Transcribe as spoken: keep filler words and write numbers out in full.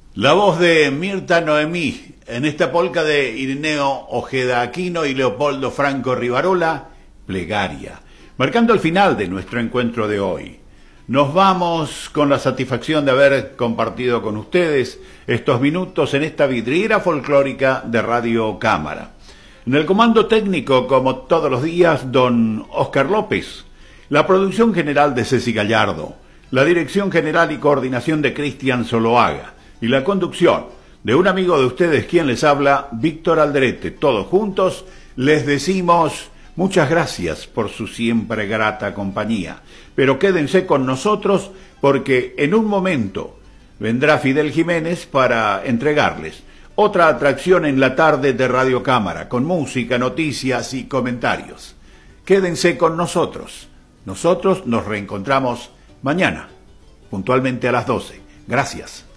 La voz de Mirta Noemí en esta polca de Irineo Ojeda Aquino y Leopoldo Franco Rivarola, Plegaria, marcando el final de nuestro encuentro de hoy. Nos vamos con la satisfacción de haber compartido con ustedes estos minutos en esta vidriera folclórica de Radio Cámara. En el comando técnico, como todos los días, don Oscar López, la producción general de Ceci Gallardo, la dirección general y coordinación de Cristian Zoloaga, y la conducción de un amigo de ustedes, quien les habla, Víctor Alderete. Todos juntos les decimos muchas gracias por su siempre grata compañía, pero quédense con nosotros porque en un momento vendrá Fidel Jiménez para entregarles otra atracción en la tarde de Radio Cámara, con música, noticias y comentarios. Quédense con nosotros. Nosotros nos reencontramos mañana, puntualmente a las doce. Gracias.